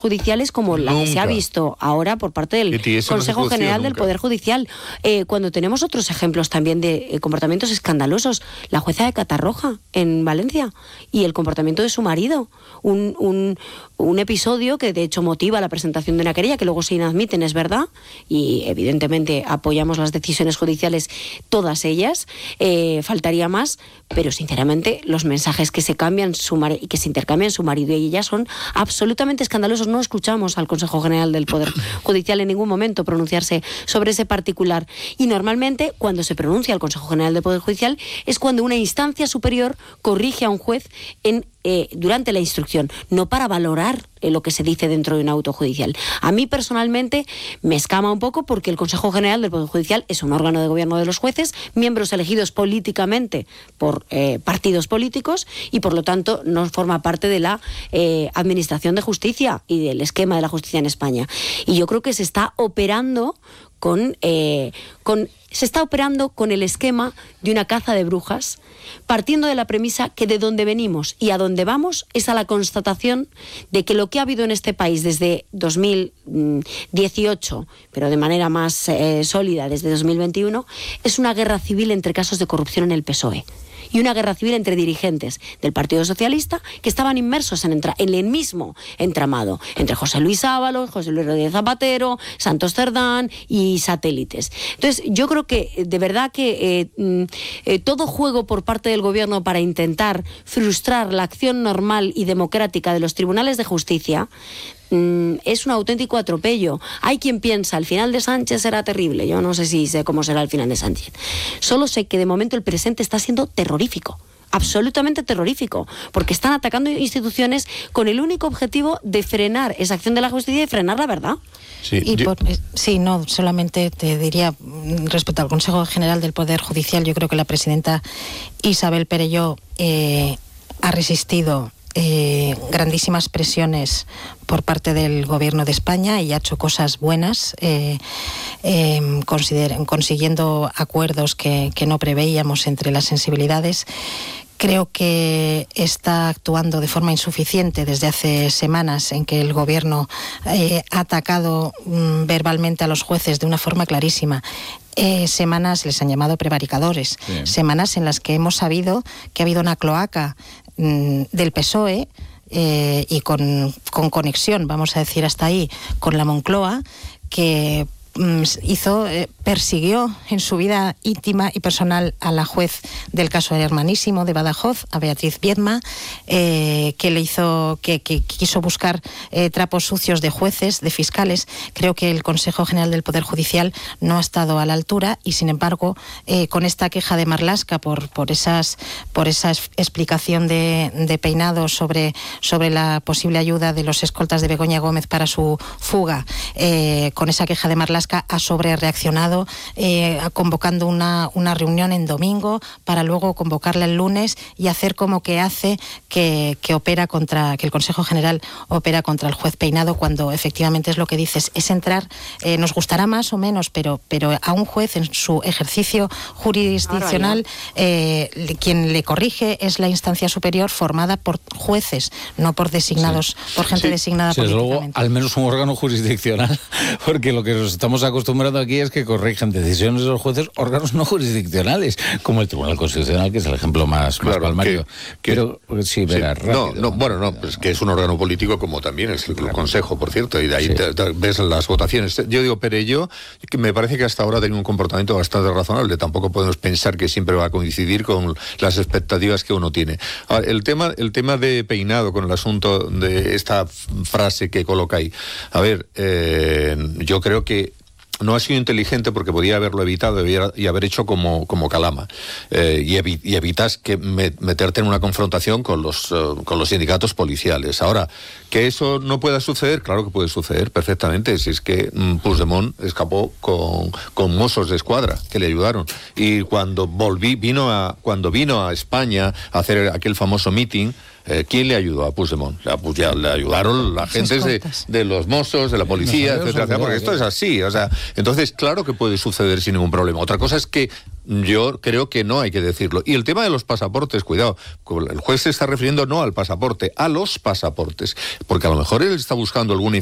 judiciales como la que se ha visto ahora por parte del Consejo General del Poder Judicial, cuando tenemos otros ejemplos también de comportamientos escandalosos. La jueza de Catarroja en Valencia y el comportamiento de su marido, un episodio que de hecho motiva la presentación de una querella que luego se inadmiten, es verdad, y evidentemente apoyamos las decisiones judiciales, todas ellas, faltaría más, pero sinceramente los mensajes que se cambian y que se intercambian su marido y ella son absolutamente escandalosos. No escuchamos al Consejo General del Poder Judicial en ningún momento pronunciarse sobre ese particular. Y normalmente, cuando se pronuncia el Consejo General del Poder Judicial, es cuando una instancia superior corrige a un juez durante la instrucción, no para valorar lo que se dice dentro de un auto judicial. A mí personalmente me escama un poco porque el Consejo General del Poder Judicial es un órgano de gobierno de los jueces, miembros elegidos políticamente por partidos políticos y por lo tanto no forma parte de la administración de justicia y del esquema de la justicia en España. Y yo creo que se está operando con el esquema de una caza de brujas, partiendo de la premisa que de donde venimos y a dónde vamos es a la constatación de que lo que ha habido en este país desde 2018, pero de manera más sólida desde 2021, es una guerra civil entre casos de corrupción en el PSOE. Y una guerra civil entre dirigentes del Partido Socialista que estaban inmersos en el mismo entramado, entre José Luis Ábalos, José Luis Rodríguez Zapatero, Santos Cerdán y satélites. Entonces, yo creo que de verdad que todo juego por parte del gobierno para intentar frustrar la acción normal y democrática de los tribunales de justicia es un auténtico atropello. Hay quien piensa, el final de Sánchez será terrible. Yo no sé si sé cómo será el final de Sánchez. Solo sé que de momento el presente está siendo terrorífico. Absolutamente terrorífico, porque están atacando instituciones con el único objetivo de frenar esa acción de la justicia y frenar la verdad. No, solamente te diría respecto al Consejo General del Poder Judicial, yo creo que la presidenta Isabel Perelló ha resistido grandísimas presiones por parte del Gobierno de España y ha hecho cosas buenas, consiguiendo acuerdos que no preveíamos entre las sensibilidades. Creo que está actuando de forma insuficiente desde hace semanas en que el Gobierno ha atacado verbalmente a los jueces de una forma clarísima. Semanas les han llamado prevaricadores, semanas en las que hemos sabido que ha habido una cloaca del PSOE y con conexión, vamos a decir hasta ahí, con la Moncloa, que persiguió en su vida íntima y personal a la juez del caso Hermanísimo de Badajoz, a Beatriz Viedma, que quiso buscar trapos sucios de jueces, de fiscales. Creo que el Consejo General del Poder Judicial no ha estado a la altura y, sin embargo, con esta queja de Marlaska por esa explicación de Peinado sobre la posible ayuda de los escoltas de Begoña Gómez para su fuga, con esa queja de Marlaska ha sobrereaccionado, convocando una reunión en domingo para luego convocarla el lunes y hacer como que hace que el Consejo General opera contra el juez Peinado, cuando efectivamente es lo que dices, es entrar, nos gustará más o menos, pero a un juez en su ejercicio jurisdiccional, quien le corrige es la instancia superior formada por jueces, no por designados, por gente designada políticamente. Luego, al menos un órgano jurisdiccional, porque lo que nos estamos acostumbrando aquí es que corrijan decisiones de los jueces órganos no jurisdiccionales, como el Tribunal Constitucional, que es el ejemplo más palmario. Pero sí, verás, pues que es un órgano político como también es el Consejo, por cierto, y de ahí ves las votaciones. Yo digo, Perelló, que me parece que hasta ahora ha tenido un comportamiento bastante razonable. Tampoco podemos pensar que siempre va a coincidir con las expectativas que uno tiene. Ahora, el tema de Peinado con el asunto de esta frase que coloca ahí. A ver, yo creo que no ha sido inteligente porque podía haberlo evitado y haber hecho como Calama, y evitas que meterte en una confrontación con los sindicatos policiales. Ahora, que eso no pueda suceder, claro que puede suceder perfectamente, si es que Puigdemont escapó con Mossos de Escuadra que le ayudaron, y cuando vino a España a hacer aquel famoso meeting, ¿quién le ayudó a Puigdemont? Le ayudaron la gente de los Mossos, de la policía, etcétera, porque esto es así. O sea, entonces, claro que puede suceder sin ningún problema. Otra cosa es que Yo creo que no hay que decirlo. Y el tema de los pasaportes, cuidado, el juez se está refiriendo no al pasaporte, a los pasaportes, porque a lo mejor él está buscando alguna